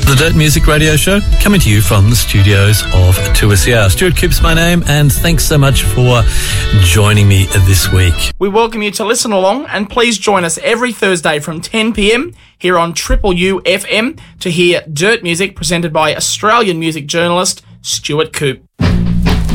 The Dirt Music Radio Show, coming to you from the studios of 2SER. Stuart Coop's my name, and thanks so much for joining me this week. We welcome you to listen along, and please join us every Thursday from 10 p.m. here on Triple U FM to hear Dirt Music presented by Australian music journalist Stuart Coop.